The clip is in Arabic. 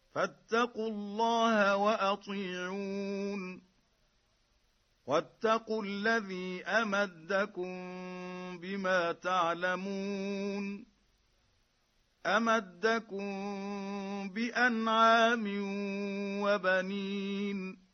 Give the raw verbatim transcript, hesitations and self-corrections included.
فاتقوا الله وأطيعون واتقوا الذي أمدكم بما تعلمون أمدكم بأنعام وبنين